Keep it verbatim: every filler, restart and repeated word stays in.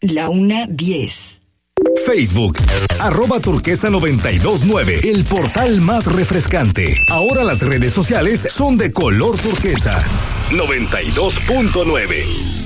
la una diez. Facebook, arroba turquesa noventa y dos nueve, el portal más refrescante. Ahora las redes sociales son de color turquesa. noventa y dos punto nueve.